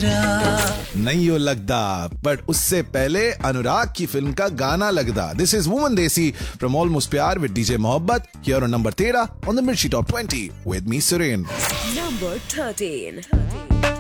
नहीं हो लगदा, बट उससे पहले अनुराग की फिल्म का गाना लगदा। दिस इज वुमन देसी फ्रॉम ऑलमोस्ट प्यार विद डीजे मोहब्बत here on number 13 on the मिर्ची top 20 with me Suren. Number 13.